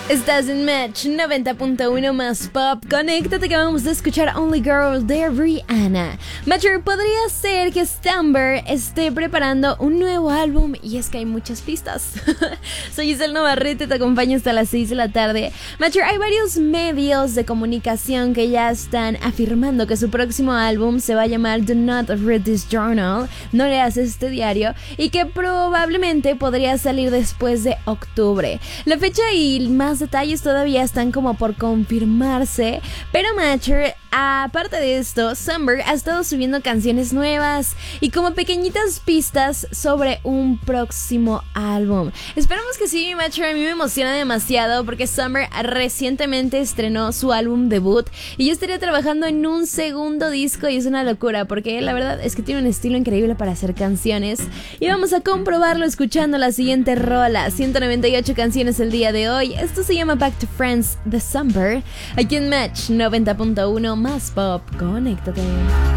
Estás en Match 90.1 más pop. Conéctate que vamos a escuchar Only Girl de Rihanna. Matcher, podría ser que Stumber esté preparando un nuevo álbum y es que hay muchas pistas. Soy Giselle Navarrete, te acompaño hasta las 6 de la tarde. Matcher, hay varios medios de comunicación que ya están afirmando que su próximo álbum se va a llamar Do Not Read This Journal, no leas este diario, y que probablemente podría salir después de octubre. La fecha y más detalles todavía están como por confirmarse, pero Matcher, aparte de esto, Summer ha estado subiendo canciones nuevas y como pequeñitas pistas sobre un próximo álbum. Esperamos que sí, Matcher. A mí me emociona demasiado porque Summer recientemente estrenó su álbum debut y yo estaría trabajando en un segundo disco y es una locura porque la verdad es que tiene un estilo increíble para hacer canciones y vamos a comprobarlo escuchando la siguiente rola. 198 canciones el día de hoy. Esto se llama Back to Friends de Summer, aquí en Match 90.1 más pop. Conéctate.